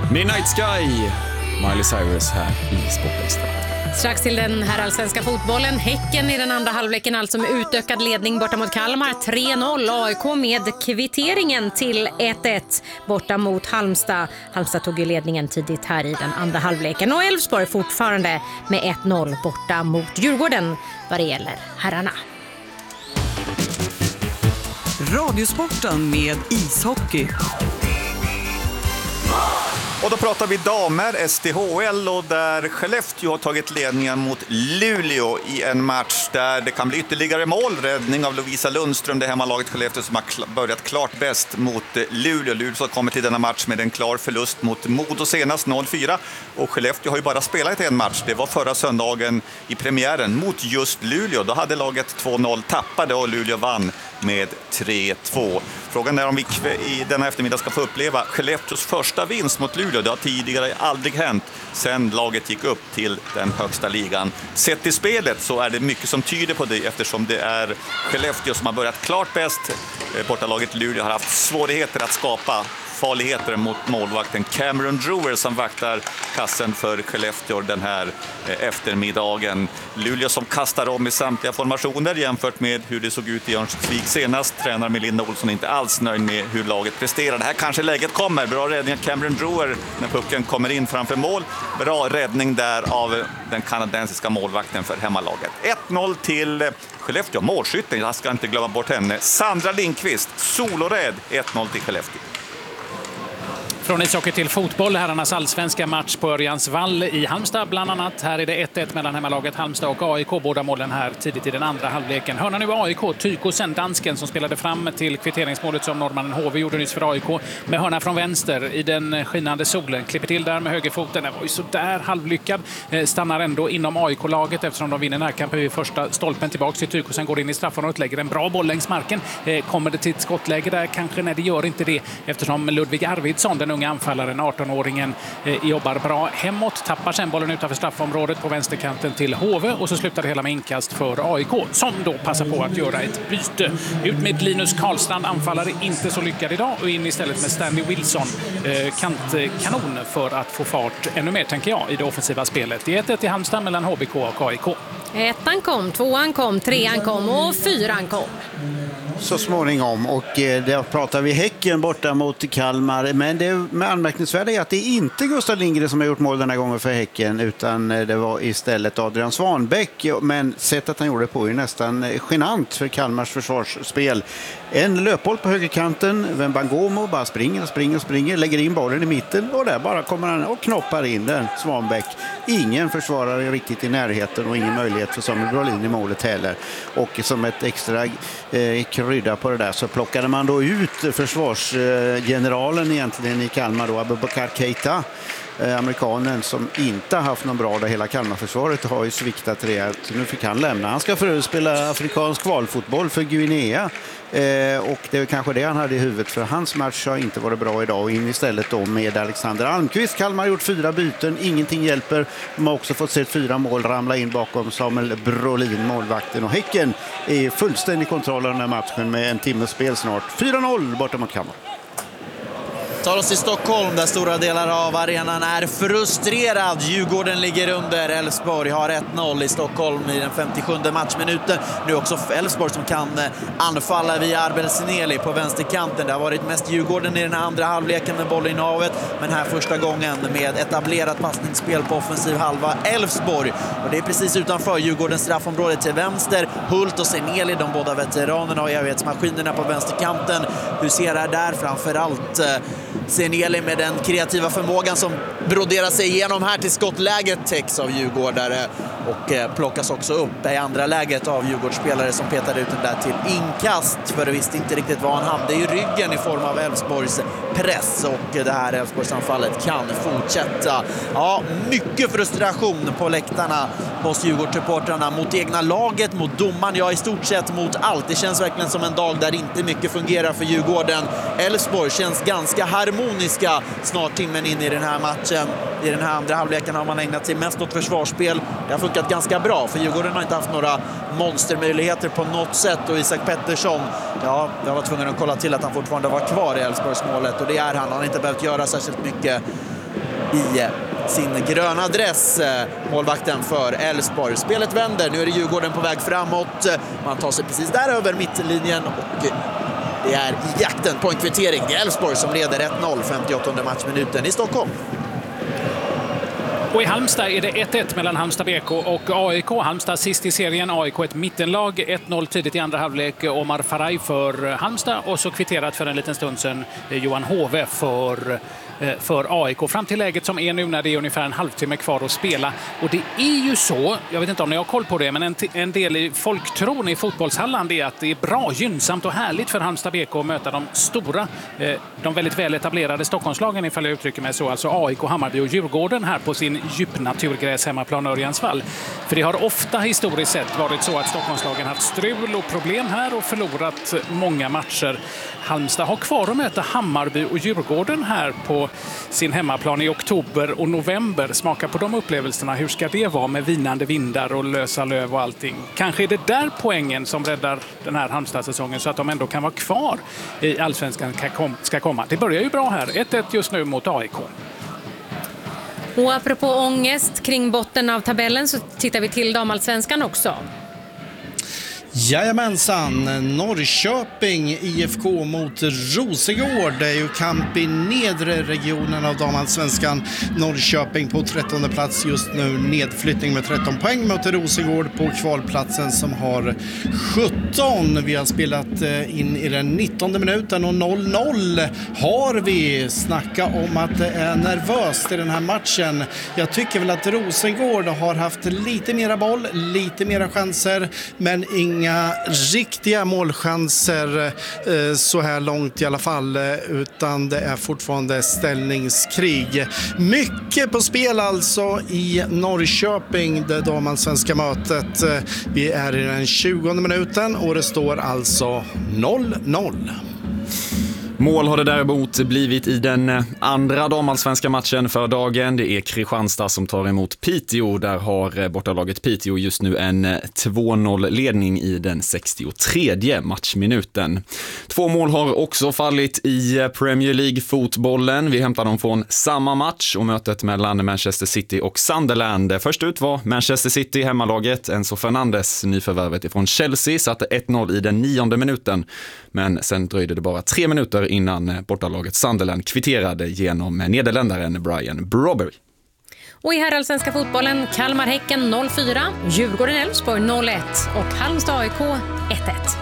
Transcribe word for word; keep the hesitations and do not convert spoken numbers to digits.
Midnight Sky, Miley Cyrus här i Sportextra. Strax till den här allsvenska fotbollen. Häcken i den andra halvleken, alltså med utökad ledning borta mot Kalmar. tre noll. A I K med kvitteringen till ett ett borta mot Halmstad. Halmstad tog ju ledningen tidigt här i den andra halvleken. Och Elfsborg fortfarande med ett noll borta mot Djurgården vad det gäller herrarna. Radiosporten med ishockey. Och då pratar vi damer, S D H L, och där Skellefteå har tagit ledningen mot Luleå i en match där det kan bli ytterligare mål. Räddning av Lovisa Lundström, det hemmalaget Skellefteå som har börjat klart bäst mot Luleå. Luleå har kommit till denna match med en klar förlust mot Modo senast noll fyra. Och Skellefteå har ju bara spelat en match. Det var förra söndagen i premiären mot just Luleå. Då hade laget två noll tappade och Luleå vann med tre två. Frågan är om vi i denna eftermiddag ska få uppleva Skellefteås första vinst mot Luleå. Det har tidigare aldrig hänt sen laget gick upp till den högsta ligan. Sett i spelet så är det mycket som tyder på det, eftersom det är Skellefteå som har börjat klart bäst. Bortalaget Luleå har haft svårigheter att skapa farligheter mot målvakten Cameron Drewer som vaktar kassen för Skellefteå den här eftermiddagen. Luleå som kastar om i samtliga formationer jämfört med hur det såg ut i Örnsköldsvik senast. Tränar Melinda Olsson inte alls nöjd med hur laget presterar. Det här kanske läget kommer. Bra räddning av Cameron Drewer när pucken kommer in framför mål. Bra räddning där av den kanadensiska målvakten för hemmalaget. ett noll till Skellefteå. Målskytten, jag ska inte glömma bort henne. Sandra Lindqvist, solorädd. ett noll till Skellefteå. Från ishockey till fotboll, herrarnas allsvenska match på Örjansvall i Halmstad bland annat. Här är det ett ett mellan hemmalaget Halmstad och A I K. Båda målen här tidigt i den andra halvleken. Hörna nu A I K, Tykosen, dansken som spelade fram till kvitteringsmålet som norrmannen H V gjorde nyss för A I K. Med hörna från vänster i den skinande solen. Klipper till där med högerfoten. Den var ju så där halvlyckad. Stannar ändå inom A I K-laget eftersom de vinner närkampen vid första stolpen tillbaka till Tykosen. Går in i straffområdet, lägger en bra boll längs marken. Kommer det till ett skottläge där? Kanske nej, det gör inte det eftersom Ludvig Arvidsson, den unga anfallaren, arton-åringen, eh, jobbar bra hemåt, tappar sen bollen utanför straffområdet på vänsterkanten till H V och så slutar det hela med inkast för A I K som då passar på att göra ett byte. Ut med Linus Karlstrand, anfallare, inte så lyckad idag, och in istället med Stanley Wilson, eh, kantkanon för att få fart ännu mer, tänker jag, i det offensiva spelet. Det är ett ett i Halmstad mellan H B K och A I K. Ettan kom, tvåan kom, trean kom och fyran kom. Så småningom, och eh, där pratar vi Häcken borta mot Kalmar, men det med anmärkningsvärda är att det är inte Gustav Lindgren som har gjort mål den här gången för Häcken, utan eh, det var istället Adrian Svanbäck, men sättet han gjorde det på är nästan eh, genant för Kalmars försvarsspel. En löpboll på högerkanten, Wembangomo bara springer och springer och springer, lägger in bollen i mitten och där bara kommer han och knoppar in den, Svanbäck. Ingen försvarare riktigt i närheten och ingen möjlighet för Samuel Brolin i målet heller. Och som ett extra eh, krydda på det där så plockade man då ut försvarsgeneralen egentligen i Kalmar då, Abubakar Keita, eh, amerikanen som inte har haft någon bra där. Hela Kalmarförsvaret har ju sviktat rejält. Nu fick han lämna. Han ska förut spela afrikansk kvalfotboll för Guinea. Eh, och det är kanske det han hade i huvudet, för hans match har inte varit bra idag, och in istället då med Alexander Almqvist. Kalmar har gjort fyra byten, ingenting hjälper. De har också fått se fyra mål ramla in bakom Samuel Brolin, målvakten, och Häcken är fullständig kontroll av den här matchen med en timmes spel snart. fyra noll borta mot Kalmar. Tar oss till Stockholm där stora delar av arenan är frustrerad. Djurgården ligger under. Elfsborg har ett noll i Stockholm i den femtiosjunde matchminuten. Nu också Elfsborg som kan anfalla via Arbel Sineli på vänsterkanten. Det har varit mest Djurgården i den andra halvleken med bollinnehavet, men här första gången med etablerat passningsspel på offensiv halva Elfsborg. Och det är precis utanför Djurgårdens straffområde till vänster. Hult och Sineli, de båda veteranerna och evighetsmaskinerna på vänsterkanten. Hur ser det där framförallt Sineli med den kreativa förmågan som broderar sig igenom här till skottläget, täcks av djurgårdare och eh, plockas också upp i andra läget av djurgårdsspelare som petade ut den där till inkast, för det visste inte riktigt vad han hade i ryggen i form av Elfsborgs press, och det här Elfsborgsanfallet kan fortsätta. Ja, mycket frustration på läktarna hos Djurgårdssupportrarna mot egna laget, mot domaren, ja i stort sett mot allt. Det känns verkligen som en dag där inte mycket fungerar för Djurgården. Elfsborg känns ganska harmoniska snart timmen in i den här matchen. I den här andra halvleken har man ägnat sig mest åt försvarsspel. Det har funkat ganska bra, för Djurgården har inte haft några monstermöjligheter på något sätt, och Isak Pettersson, ja, jag var tvungen att kolla till att han fortfarande var kvar i Elfsborgsmålet, och det är han. Han har inte behövt göra särskilt mycket i sin gröna dress, målvakten för Elfsborg. Spelet vänder, nu är det Djurgården på väg framåt. Man tar sig precis där över mittlinjen och det är i jakten på en kvittering. Det är Elfsborg som leder ett noll, femtioåttonde matchminuten i Stockholm. Och i Halmstad är det ett ett mellan Halmstad B K och A I K. Halmstad sist i serien, A I K ett mittenlag. ett noll tidigt i andra halvlek, Omar Faraj för Halmstad och så kvitterat för en liten stund sedan Johan Hove för, för A I K. Fram till läget som är nu när det är ungefär en halvtimme kvar att spela. Och det är ju så, jag vet inte om ni har koll på det, men en, en del i folktron i fotbollshallen är att det är bra, gynnsamt och härligt för Halmstad B K att möta de stora, de väldigt väl etablerade Stockholmslagen, ifall jag uttrycker mig så, alltså A I K, Hammarby och Djurgården här på sin djupnaturgräs hemmaplan Örjansvall. För det har ofta historiskt sett varit så att Stockholmslagen haft strul och problem här och förlorat många matcher. Halmstad har kvar att möta Hammarby och Djurgården här på sin hemmaplan i oktober och november. Smaka på de upplevelserna. Hur ska det vara med vinande vindar och lösa löv och allting? Kanske är det där poängen som räddar den här Halmstad-säsongen så att de ändå kan vara kvar i Allsvenskan ska komma. Det börjar ju bra här. ett ett just nu mot A I K. Och apropå ångest kring botten av tabellen så tittar vi till damallsvenskan också. Jajamensan, Norrköping I F K mot Rosengård. Det är ju kamp i nedre regionen av damallsvenskan. Norrköping på trettonde plats just nu, nedflyttning med tretton poäng mot Rosengård på kvalplatsen som har sjutton. Vi har spelat in i den nittonde minuten och noll noll har vi. Snacka om att det är nervöst i den här matchen. Jag tycker väl att Rosengård har haft lite mera boll, lite mera chanser, men inga Inga riktiga målchanser eh, så här långt i alla fall, eh, utan det är fortfarande ställningskrig. Mycket på spel alltså i Norrköping, det damallsvenska mötet. Eh, vi är i den tjugonde minuten och det står alltså noll noll. Mål har det däremot blivit i den andra damallsvenska matchen för dagen. Det är Kristianstad som tar emot Piteå. Där har bortalaget Piteå just nu en två noll-ledning i den sextiotredje matchminuten. Två mål har också fallit i Premier League-fotbollen. Vi hämtar dem från samma match och mötet mellan Manchester City och Sunderland. Först ut var Manchester City, hemmalaget. Enzo Fernandes, nyförvärvet ifrån Chelsea, satte ett noll i den nionde minuten. Men sen dröjde det bara tre minuter innan bortalaget Sunderland kvitterade genom nederländaren Brian Brobbery. Och i herrallsvenska fotbollen Kalmar-Häcken noll fyra, Djurgården-Elfsborg noll ett och Halmstad A I K ett ett.